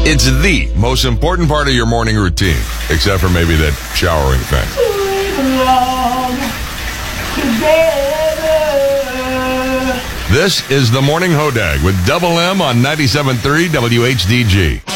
It's the most important part of your morning routine, except for maybe that showering thing. This is the Morning Hodag with Double M on 97.3 WHDG.